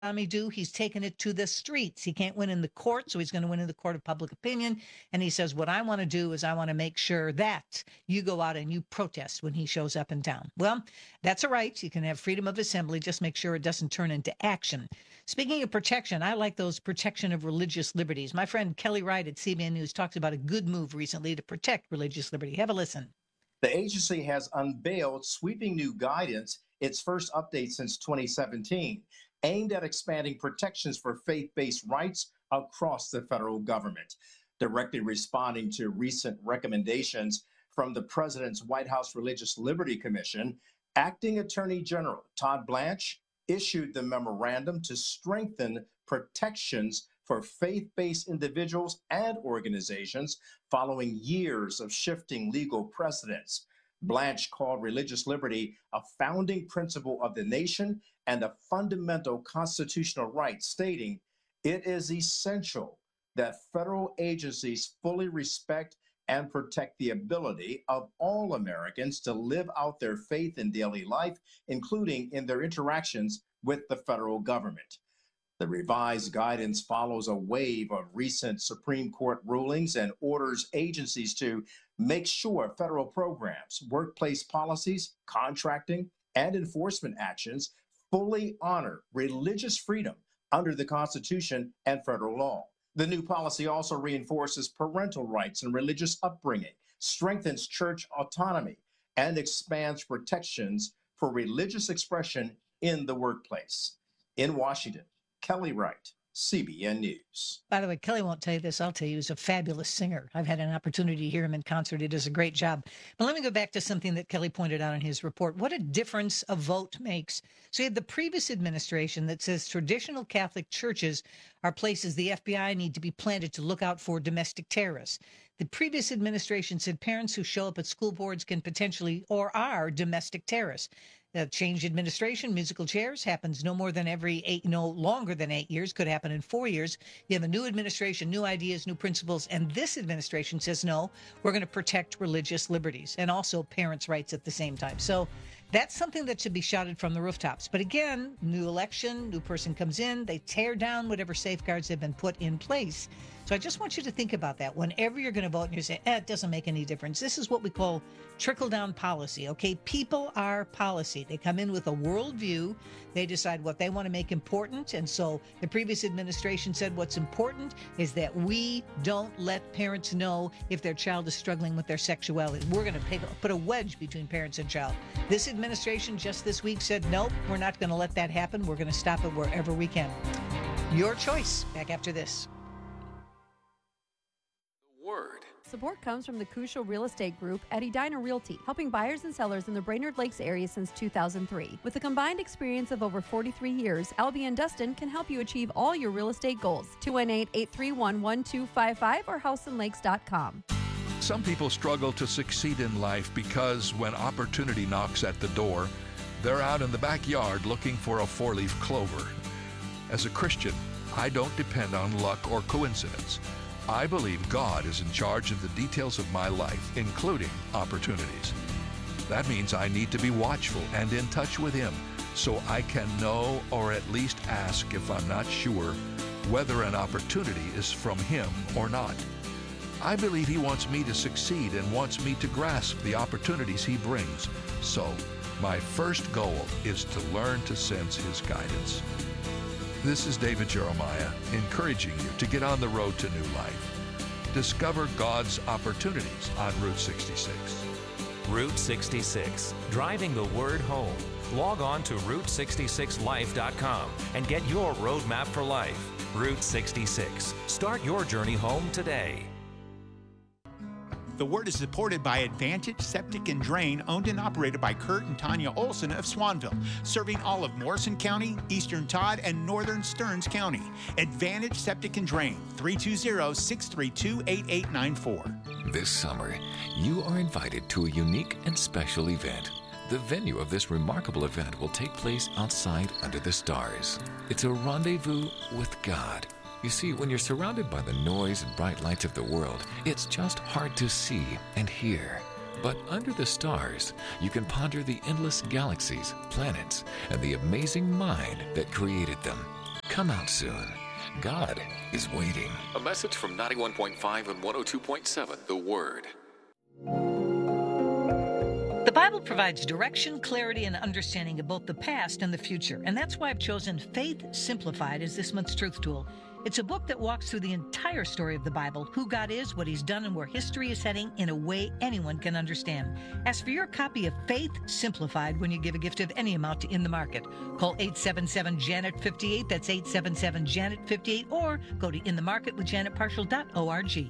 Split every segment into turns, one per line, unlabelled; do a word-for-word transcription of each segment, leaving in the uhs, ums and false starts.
Tommy do? He's taken it to the streets. He can't win in the court, so he's going to win in the court of public opinion. And he says, what I want to do is I want to make sure that you go out and you protest when he shows up in town. Well, that's a right. You can have freedom of assembly. Just make sure it doesn't turn into action. Speaking of protection, I like those protection of religious liberties. My friend Kelly Wright at C B N News talks about a good move recently to protect religious liberty. Have a listen.
The agency has unveiled sweeping new guidance, its first update since twenty seventeen, aimed at expanding protections for faith-based rights across the federal government. Directly responding to recent recommendations from the President's White House Religious Liberty Commission, Acting Attorney General Todd Blanche issued the memorandum to strengthen protections for faith-based individuals and organizations following years of shifting legal precedents. Blanche called religious liberty a founding principle of the nation and a fundamental constitutional right, stating, "It is essential that federal agencies fully respect and protect the ability of all Americans to live out their faith in daily life, including in their interactions with the federal government." The revised guidance follows a wave of recent Supreme Court rulings and orders agencies to make sure federal programs, workplace policies, contracting, and enforcement actions fully honor religious freedom under the Constitution and federal law. The new policy also reinforces parental rights and religious upbringing, strengthens church autonomy, and expands protections for religious expression in the workplace. In Washington, Kelly Wright, C B N News.
By the way, Kelly won't tell you this. I'll tell you, he's a fabulous singer. I've had an opportunity to hear him in concert. He does a great job. But let me go back to something that Kelly pointed out in his report. What a difference a vote makes. So you had the previous administration that says traditional Catholic churches are places the F B I need to be planted to look out for domestic terrorists. The previous administration said parents who show up at school boards can potentially or are domestic terrorists. The change administration, musical chairs, happens no more than every eight, no longer than eight years, could happen in four years. You have a new administration, new ideas, new principles, and this administration says, no, we're going to protect religious liberties and also parents' rights at the same time. So that's something that should be shouted from the rooftops. But again, new election, new person comes in, they tear down whatever safeguards have been put in place. So I just want you to think about that. Whenever you're going to vote and you say, eh, it doesn't make any difference. This is what we call trickle-down policy, okay? People are policy. They come in with a worldview. They decide what they want to make important. And so the previous administration said what's important is that we don't let parents know if their child is struggling with their sexuality. We're going to put a wedge between parents and child. This administration just this week said, nope, we're not going to let that happen. We're going to stop it wherever we can. Your choice. Back after this.
Word.
Support comes from the Crucial Real Estate Group at Edina Realty, helping buyers and sellers in the Brainerd Lakes area since two thousand three. With a combined experience of over forty-three years, Albie and Dustin can help you achieve all your real estate goals. two one eight, eight three one, one two five five or house and lakes dot com.
Some people struggle to succeed in life because when opportunity knocks at the door, they're out in the backyard looking for a four-leaf clover. As a Christian, I don't depend on luck or coincidence. I believe God is in charge of the details of my life, including opportunities. That means I need to be watchful and in touch with Him so I can know or at least ask if I'm not sure whether an opportunity is from Him or not. I believe He wants me to succeed and wants me to grasp the opportunities He brings. So, my first goal is to learn to sense His guidance. This is David Jeremiah, encouraging you to get on the road to new life. Discover God's opportunities on Route sixty-six.
Route sixty-six, driving the word home. Log on to route sixty-six life dot com and get your roadmap for life. Route sixty-six. Start your journey home today.
The Word is supported by Advantage Septic and Drain, owned and operated by Kurt and Tanya Olson of Swanville, serving all of Morrison County, Eastern Todd, and Northern Stearns County. Advantage Septic and Drain, three two zero, six three two, eight eight nine four.
This summer, you are invited to a unique and special event. The venue of this remarkable event will take place outside under the stars. It's a rendezvous with God. You see, when you're surrounded by the noise and bright lights of the world, it's just hard to see and hear. But under the stars, you can ponder the endless galaxies, planets, and the amazing mind that created them. Come out soon. God is waiting. A message from ninety-one point five and one oh two point seven, The Word.
The Bible provides direction, clarity, and understanding of both the past and the future. And that's why I've chosen Faith Simplified as this month's truth tool. It's a book that walks through the entire story of the Bible, who God is, what he's done, and where history is heading in a way anyone can understand. Ask for your copy of Faith Simplified when you give a gift of any amount to In the Market. Call eight seven seven, Janet fifty-eight, that's eight seven seven, Janet fifty-eight, or go to in the market with janet partial dot org.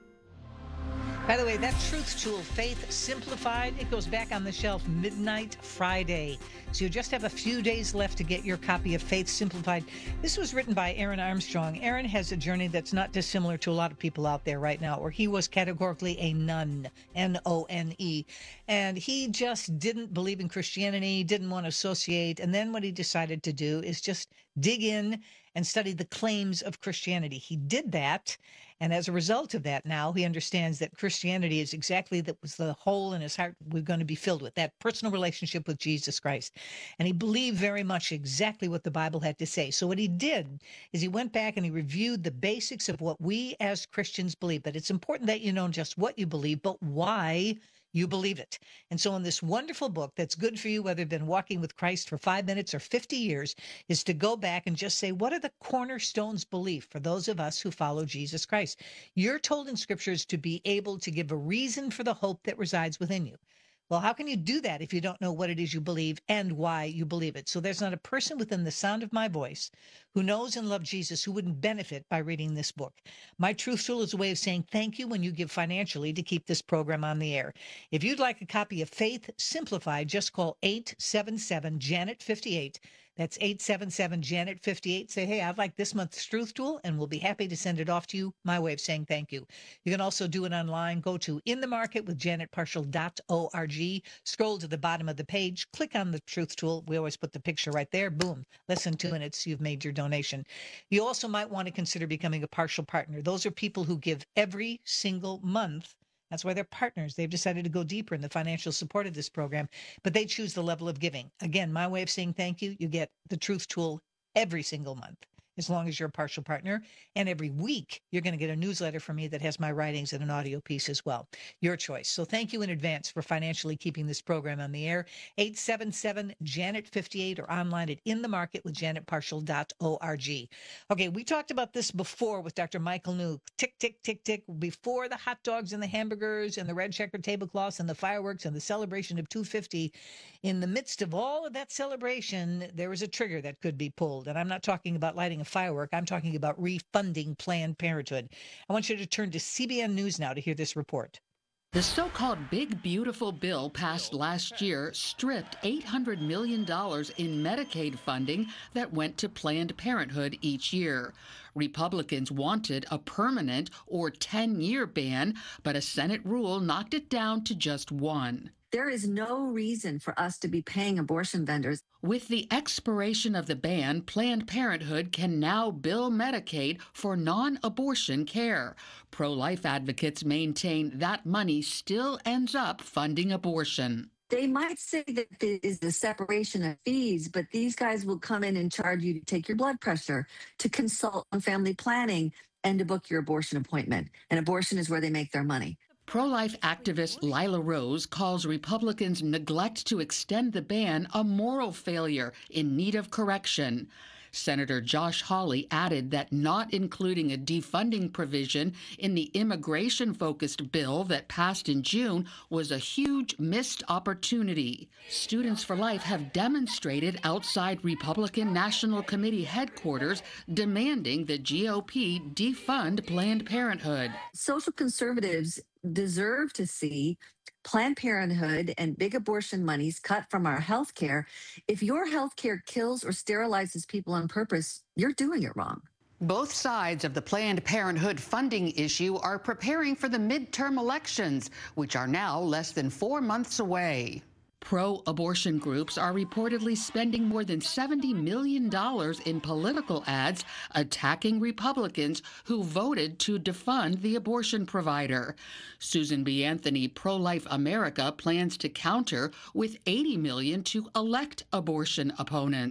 By the way, that truth tool, Faith Simplified, it goes back on the shelf midnight Friday. So you just have a few days left to get your copy of Faith Simplified. This was written by Aaron Armstrong. Aaron has a journey that's not dissimilar to a lot of people out there right now, where he was categorically a nun, N O N E. And he just didn't believe in Christianity, didn't want to associate. And then what he decided to do is just dig in and study the claims of Christianity. He did that. And as a result of that, now he understands that Christianity is exactly that was the hole in his heart we're going to be filled with, that personal relationship with Jesus Christ. And he believed very much exactly what the Bible had to say. So what he did is he went back and he reviewed the basics of what we as Christians believe. But it's important that you know just what you believe, but why you believe it. And so in this wonderful book that's good for you, whether you've been walking with Christ for five minutes or fifty years, is to go back and just say, what are the cornerstones belief for those of us who follow Jesus Christ? You're told in scriptures to be able to give a reason for the hope that resides within you. Well, how can you do that if you don't know what it is you believe and why you believe it? So there's not a person within the sound of my voice who knows and loves Jesus who wouldn't benefit by reading this book. My Truth Tool is a way of saying thank you when you give financially to keep this program on the air. If you'd like a copy of Faith Simplified, just call eight seven seven, Janet fifty-eight. That's eight seven seven, Janet fifty-eight. Say, hey, I'd like this month's Truth Tool, and we'll be happy to send it off to you. My way of saying thank you. You can also do it online. Go to in the market with janet partial dot org. Scroll to the bottom of the page. Click on the Truth Tool. We always put the picture right there. Boom. Less than two minutes, you've made your donation. You also might want to consider becoming a partial partner. Those are people who give every single month. That's why they're partners. They've decided to go deeper in the financial support of this program, but they choose the level of giving. Again, my way of saying thank you, you get the Truth Tool every single month, as long as you're a partial partner. And every week, you're going to get a newsletter from me that has my writings and an audio piece as well. Your choice. So thank you in advance for financially keeping this program on the air. eight seven seven, Janet fifty-eight or online at in the market with janet partial dot org. Okay, we talked about this before with Doctor Michael New. Tick, tick, tick, tick. Before the hot dogs and the hamburgers and the red checker tablecloths and the fireworks and the celebration of two fifty, in the midst of all of that celebration, there was a trigger that could be pulled. And I'm not talking about lighting a firework. I'm talking about refunding Planned Parenthood. I want you to turn to C B N News now to hear this report.
The so-called Big Beautiful Bill passed last year stripped eight hundred million dollars in Medicaid funding that went to Planned Parenthood each year. Republicans wanted a permanent or ten-year ban, but a Senate rule knocked it down to just one.
There is no reason for us to be paying abortion vendors.
With the expiration of the ban, Planned Parenthood can now bill Medicaid for non-abortion care. Pro-life advocates maintain that money still ends up funding abortion.
They might say that it is the separation of fees, but these guys will come in and charge you to take your blood pressure, to consult on family planning, and to book your abortion appointment. And abortion is where they make their money.
Pro-life activist Lila Rose calls Republicans' neglect to extend the ban a moral failure in need of correction. Senator Josh Hawley added that not including a defunding provision in the immigration-focused bill that passed in June was a huge missed opportunity. Students for Life have demonstrated outside Republican National Committee headquarters demanding the G O P defund Planned Parenthood.
Social conservatives deserve to see Planned Parenthood and big abortion monies cut from our health care. If your health care kills or sterilizes people on purpose, you're doing it wrong.
Both sides of the Planned Parenthood funding issue are preparing for the midterm elections, which are now less than four months away. Pro-abortion groups are reportedly spending more than seventy million dollars in political ads attacking Republicans who voted to defund the abortion provider. Susan B. Anthony, Pro-Life America, plans to counter with eighty million dollars to elect abortion opponents.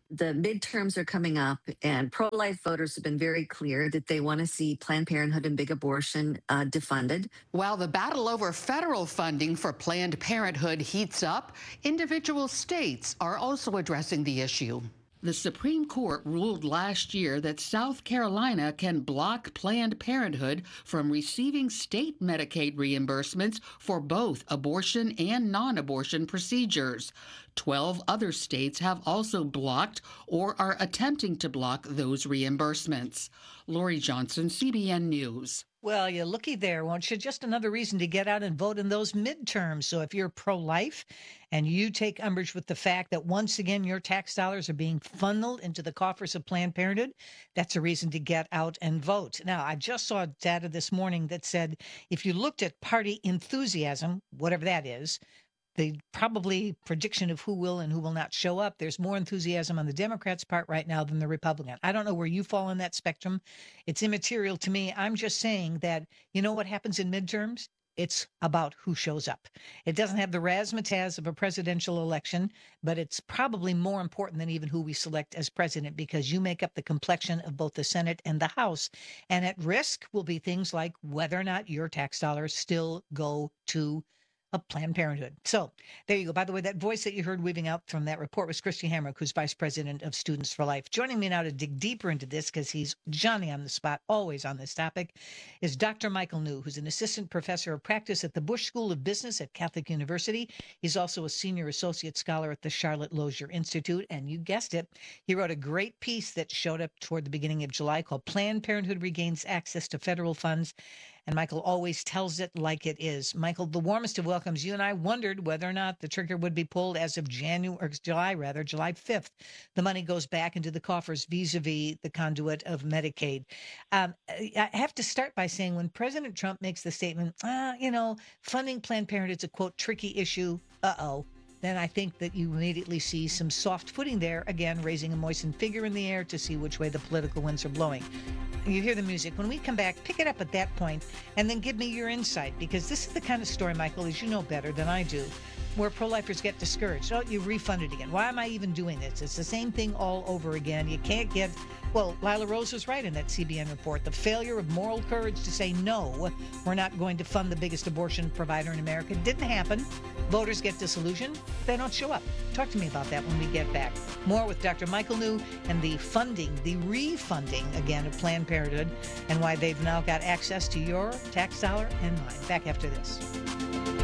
the midterms are coming up, and pro-life voters have been very clear that they want to see Planned Parenthood and big abortion uh, defunded.
While the battle over federal funding for Planned Parenthood heats up, individual states are also addressing the issue. The Supreme Court ruled last year that South Carolina can block Planned Parenthood from receiving state Medicaid reimbursements for both abortion and non-abortion procedures. Twelve other states have also blocked or are attempting to block those reimbursements. Lori Johnson, C B N News.
Well, you looky there, won't you? Just another reason to get out and vote in those midterms. So if you're pro-life and you take umbrage with the fact that once again your tax dollars are being funneled into the coffers of Planned Parenthood, that's a reason to get out and vote. Now, I just saw data this morning that said if you looked at party enthusiasm, whatever that is, the probably prediction of who will and who will not show up, there's more enthusiasm on the Democrats' part right now than the Republican. I don't know where you fall on that spectrum. It's immaterial to me. I'm just saying that, you know what happens in midterms? It's about who shows up. It doesn't have the razzmatazz of a presidential election, but it's probably more important than even who we select as president, because you make up the complexion of both the Senate and the House. And at risk will be things like whether or not your tax dollars still go to of Planned Parenthood. So there you go. By the way, that voice that you heard weaving out from that report was Christy Hamrick, who's Vice President of Students for Life. Joining me now to dig deeper into this, because he's Johnny on the spot, always on this topic, is Doctor Michael New, who's an Assistant Professor of Practice at the Bush School of Business at Catholic University. He's also a Senior Associate Scholar at the Charlotte Lozier Institute. And you guessed it, he wrote a great piece that showed up toward the beginning of July called Planned Parenthood Regains Access to Federal Funds. And Michael always tells it like it is. Michael, the warmest of welcomes. You and I wondered whether or not the trigger would be pulled as of January, or July rather, July fifth. The money goes back into the coffers vis-a-vis the conduit of Medicaid. Um, I have to start by saying when President Trump makes the statement, ah, you know, funding Planned Parenthood is a, quote, tricky issue, uh-oh, then I think that you immediately see some soft footing there, again, raising a moistened figure in the air to see which way the political winds are blowing. You hear the music. When we come back, pick it up at that point and then give me your insight, because this is the kind of story, Michael, as you know better than I do, where pro-lifers get discouraged. Oh, you refund it again. Why am I even doing this? It's the same thing all over again. You can't get, well, Lila Rose was right in that C B N report. The failure of moral courage to say, no, we're not going to fund the biggest abortion provider in America didn't happen. Voters get disillusioned. They don't show up. Talk to me about that when we get back. More with Doctor Michael New and the funding, the refunding, again, of Planned Parenthood and why they've now got access to your tax dollar and mine. Back after this.